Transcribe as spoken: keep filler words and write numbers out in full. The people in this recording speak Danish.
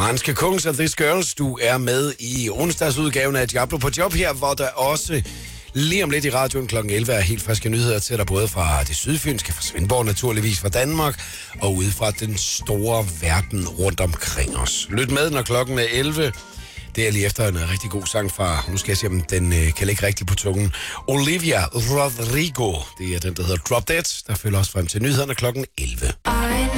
Franske Kungs og This Girls, du er med i onsdagsudgaven af Diablo på Job her, hvor der også lige om lidt i radioen klokken elleve er helt friske nyheder til dig, både fra det sydfynske, fra Svendborg naturligvis, fra Danmark, og ude fra den store verden rundt omkring os. Lyt med, når klokken er elleve. Det er lige efter en rigtig god sang fra, nu skal jeg sige, om den øh, kan ligge rigtigt på tungen, Olivia Rodrigo. Det er den, der hedder Drop Dead, der følger også frem til nyhederne klokken elleve.